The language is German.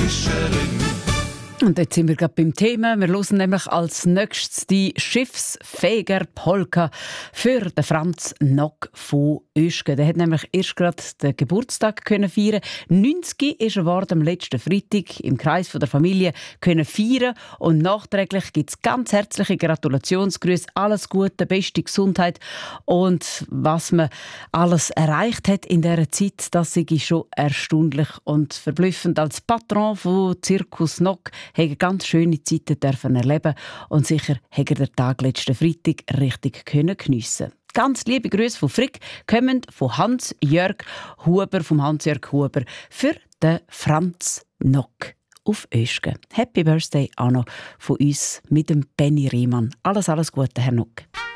Und jetzt sind wir gerade beim Thema. Wir hören nämlich als nächstes die Schiffsfeger-Polka für den Franz Nock von Oeschgen. Der hat nämlich erst gerade den Geburtstag können feiern. 90 ist er geworden am letzten Freitag im Kreis von der Familie können feiern. Und nachträglich gibt es ganz herzliche Gratulationsgrüße. Alles Gute, beste Gesundheit. Und was man alles erreicht hat in dieser Zeit, das ist schon erstaunlich und verblüffend. Als Patron von Zirkus Nock haben ganz schöne Zeiten dürfen erleben und sicher hat er den Tag letzten Freitag richtig geniessen. Ganz liebe Grüße von Frick kommen von Hans-Jörg Huber, vom Hans-Jörg Huber für den Franz Nock auf Oeschgen. Happy Birthday auch noch von uns mit dem Benny Riemann. Alles Gute, Herr Nock.